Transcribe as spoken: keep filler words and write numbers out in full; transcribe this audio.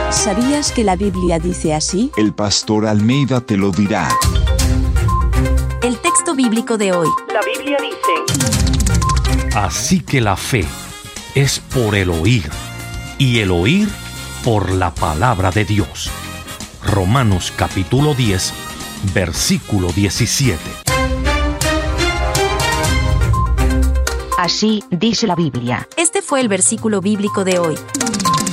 ¿Sabías que la Biblia dice así? El pastor Almeida te lo dirá. El texto bíblico de hoy. La Biblia dice: Así que la fe es por el oír, y el oír por la palabra de Dios. Romanos capítulo diez, versículo diecisiete. Así dice la Biblia. Este fue el versículo bíblico de hoy.